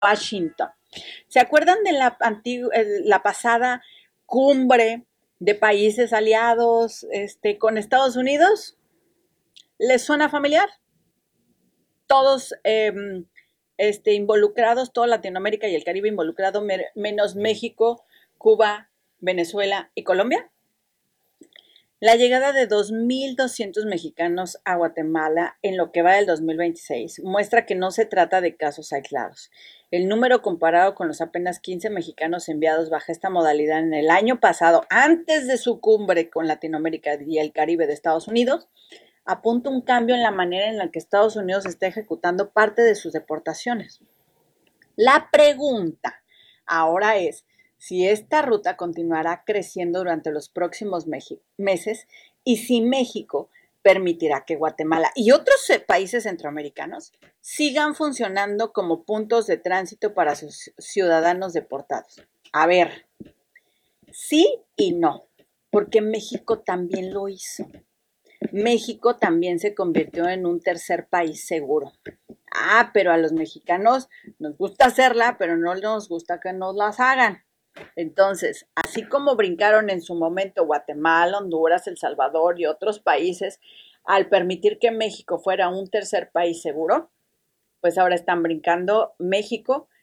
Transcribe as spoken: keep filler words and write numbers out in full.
Washington. ¿Se acuerdan de la, antigua, la pasada cumbre de países aliados este, con Estados Unidos? ¿Les suena familiar? Todos eh, este, involucrados, toda Latinoamérica y el Caribe involucrado, menos México, Cuba, Venezuela y Colombia. La llegada de dos mil doscientos mexicanos a Guatemala en lo que va del dos mil veintiséis muestra que no se trata de casos aislados. El número comparado con los apenas quince mexicanos enviados bajo esta modalidad en el año pasado, antes de su cumbre con Latinoamérica y el Caribe de Estados Unidos, apunta un cambio en la manera en la que Estados Unidos está ejecutando parte de sus deportaciones. La pregunta ahora es si esta ruta continuará creciendo durante los próximos meses y si México permitirá que Guatemala y otros países centroamericanos sigan funcionando como puntos de tránsito para sus ciudadanos deportados. A ver, sí y no, porque México también lo hizo. México también se convirtió en un tercer país seguro. Ah, pero a los mexicanos nos gusta hacerla, pero no nos gusta que nos las hagan. Entonces, así como brincaron en su momento Guatemala, Honduras, El Salvador y otros países al permitir que México fuera un tercer país seguro, pues ahora están brincando México